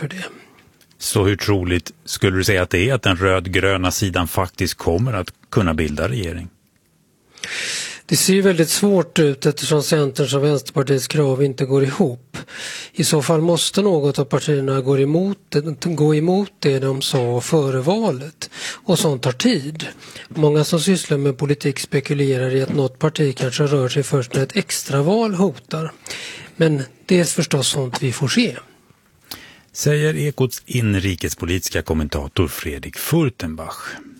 för det. Så hur troligt skulle du säga att det är att den rödgröna sidan faktiskt kommer att kunna bilda regering? Det ser ju väldigt svårt ut eftersom Centerns och Vänsterpartiets krav inte går ihop. I så fall måste något av partierna gå emot det de sa före valet. Och sånt tar tid. Många som sysslar med politik spekulerar i att något parti kanske rör sig först när ett extraval hotar. Men det är förstås sånt vi får se. Säger Ekots inrikespolitiska kommentator Fredrik Furtenbach.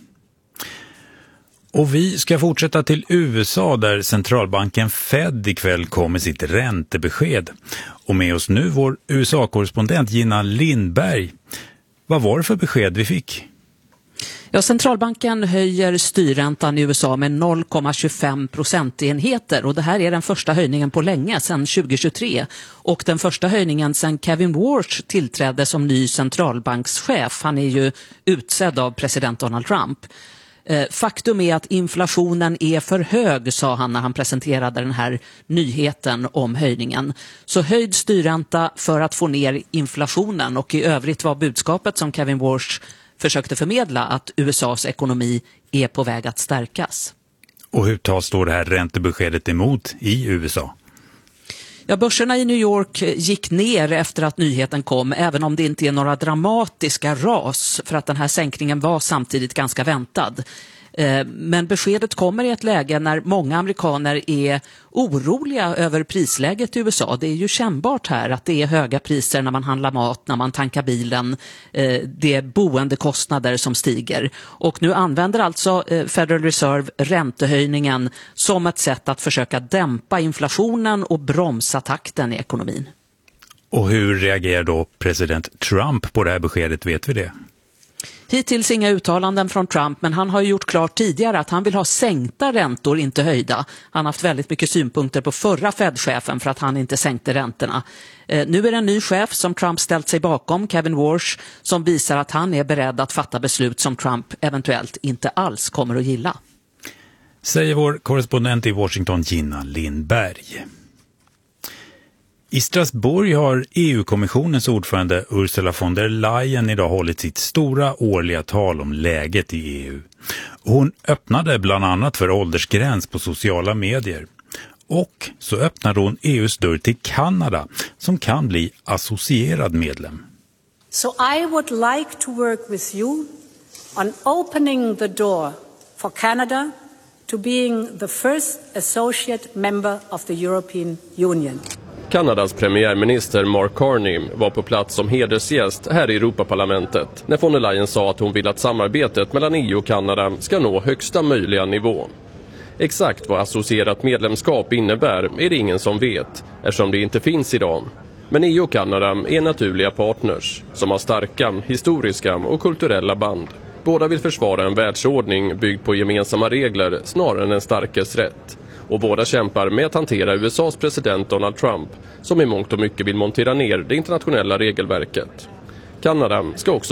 Och vi ska fortsätta till USA där centralbanken Fed ikväll kom med sitt räntebesked. Och med oss nu vår USA-korrespondent Gina Lindberg. Vad var det för besked vi fick? Ja, centralbanken höjer styrräntan i USA med 0,25 procentenheter och det här är den första höjningen på länge sedan 2023 och den första höjningen sedan Kevin Warsh tillträdde som ny centralbankschef. Han är ju utsedd av president Donald Trump. Faktum är att inflationen är för hög, sa han när han presenterade den här nyheten om höjningen. Så höjd styrränta för att få ner inflationen och i övrigt var budskapet som Kevin Warsh försökte förmedla att USAs ekonomi är på väg att stärkas. Och hur tas då det här räntebeskedet emot i USA? Ja, börserna i New York gick ner efter att nyheten kom, även om det inte är några dramatiska ras för att den här sänkningen var samtidigt ganska väntad. Men beskedet kommer i ett läge när många amerikaner är oroliga över prisläget i USA. Det är ju kännbart här att det är höga priser när man handlar mat, när man tankar bilen. Det är boendekostnader som stiger. Och nu använder alltså Federal Reserve räntehöjningen som ett sätt att försöka dämpa inflationen och bromsa takten i ekonomin. Och hur reagerar då president Trump på det här beskedet, vet vi det? Hittills inga uttalanden från Trump, men han har ju gjort klart tidigare att han vill ha sänkta räntor, inte höjda. Han har haft väldigt mycket synpunkter på förra Fed-chefen för att han inte sänkte räntorna. Nu är det en ny chef som Trump ställt sig bakom, Kevin Warsh, som visar att han är beredd att fatta beslut som Trump eventuellt inte alls kommer att gilla. Säger vår korrespondent i Washington, Gina Lindberg. I Strasbourg har EU-kommissionens ordförande Ursula von der Leyen idag hållit sitt stora årliga tal om läget i EU. Hon öppnade bland annat för åldersgräns på sociala medier. Och så öppnade hon EUs dörr till Kanada som kan bli associerad medlem. So I would like to work with you on opening the door for Canada to being the first associate member of the European Union. Kanadas premiärminister Mark Carney var på plats som hedersgäst här i Europaparlamentet när von der Leyen sa att hon vill att samarbetet mellan EU och Kanada ska nå högsta möjliga nivå. Exakt vad associerat medlemskap innebär är det ingen som vet, eftersom det inte finns idag. Men EU och Kanada är naturliga partners som har starka historiska och kulturella band. Båda vill försvara en världsordning byggd på gemensamma regler snarare än en starkes rätt. Och båda kämpar med att hantera USAs president Donald Trump som i mångt och mycket vill montera ner det internationella regelverket. Kanada ska också